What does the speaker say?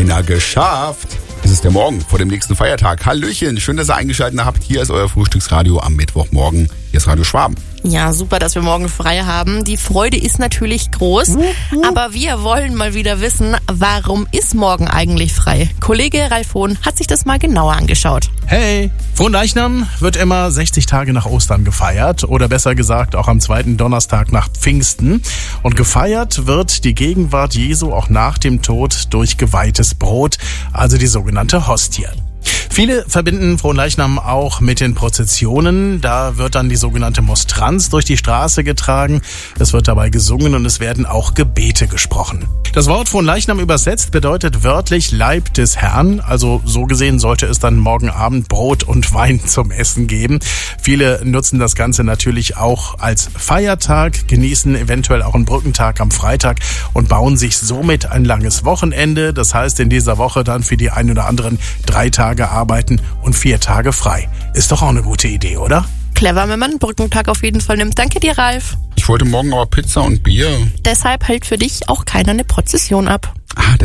Einer geschafft. Es ist der Morgen vor dem nächsten Feiertag. Hallöchen, schön, dass ihr eingeschaltet habt. Hier ist euer Frühstücksradio am Mittwochmorgen. Hier ist Radio Schwaben. Ja, super, dass wir morgen frei haben. Die Freude ist natürlich groß, aber wir wollen mal wieder wissen, warum ist morgen eigentlich frei? Kollege Ralf Hohn hat sich das mal genauer angeschaut. Hey, Fronleichnam wird immer 60 Tage nach Ostern gefeiert oder besser gesagt auch am zweiten Donnerstag nach Pfingsten. Und gefeiert wird die Gegenwart Jesu auch nach dem Tod durch geweihtes Brot, also die sogenannte Hostie. Viele verbinden Fronleichnam auch mit den Prozessionen. Da wird dann die sogenannte Monstranz durch die Straße getragen. Es wird dabei gesungen und es werden auch Gebete gesprochen. Das Wort Fronleichnam übersetzt bedeutet wörtlich Leib des Herrn. Also so gesehen sollte es dann morgen Abend Brot und Wein zum Essen geben. Viele nutzen das Ganze natürlich auch als Feiertag, genießen eventuell auch einen Brückentag am Freitag und bauen sich somit ein langes Wochenende. Das heißt in dieser Woche dann für die ein oder anderen 3 Tage arbeiten und 4 Tage frei. Ist doch auch eine gute Idee, oder? Clever, wenn man einen Brückentag auf jeden Fall nimmt. Danke dir, Ralf. Ich wollte morgen aber Pizza und Bier. Deshalb hält für dich auch keiner eine Prozession ab. Ah,